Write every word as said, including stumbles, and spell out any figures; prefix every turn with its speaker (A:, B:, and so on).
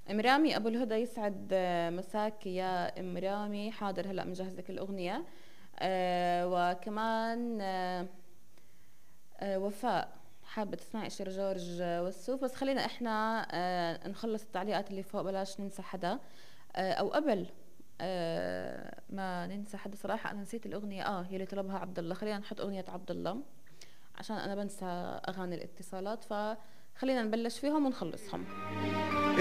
A: ام رامي ابو الهدى، يسعد آه، مساك يا ام رامي. حاضر، هلا بنجهز لك الاغنيه. آه وكمان آه آه وفاء، حابة تسمعي إشي لجورج آه، وسوف. بس خلينا إحنا آه نخلص التعليقات اللي فوق، بلاش ننسى حدا. آه أو قبل آه ما ننسى حدا، صراحة أنا نسيت الأغنية آه يلي طلبها عبد الله. خلينا نحط أغنية عبد الله عشان أنا بنسى أغاني الاتصالات، فخلينا نبلش فيهم ونخلصهم.